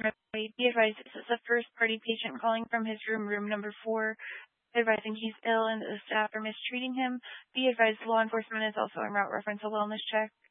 Roy. Be advised this is a first-party patient calling from his room number 4, advising he's ill and the staff are mistreating him. Be advised law enforcement is also en route reference a wellness check.